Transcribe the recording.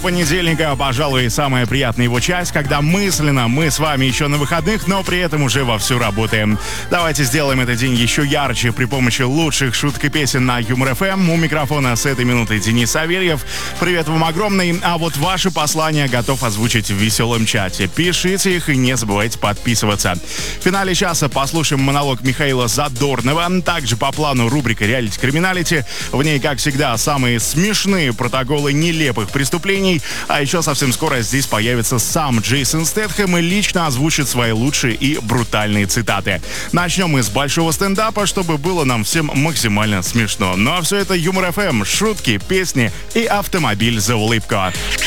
понедельника, пожалуй, самая приятная его часть, когда мысленно мы с вами еще на выходных, но при этом уже вовсю работаем. Давайте сделаем этот день еще ярче при помощи лучших шуток и песен на Юмор ФМ. У микрофона с этой минуты Денис Савельев. Привет вам огромный. А вот ваши послания готов озвучить в веселом чате. Пишите их и не забывайте подписываться. В финале часа послушаем монолог Михаила Задорнова. Также по плану рубрика «Реалити Криминалити». В ней, как всегда, самые смешные протоколы нелепых преступлений. А еще совсем скоро здесь появится сам Джейсон Стэтхэм и лично озвучит свои лучшие и брутальные цитаты. Начнем мы с большого стендапа, чтобы было нам всем максимально смешно. Ну а все это Юмор ФМ, шутки, песни и автомобиль за улыбку.